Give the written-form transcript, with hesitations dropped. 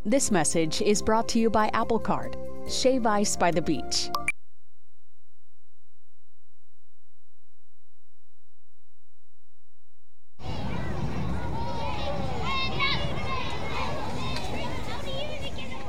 This message is brought to you by Apple Card. Shave ice by the beach.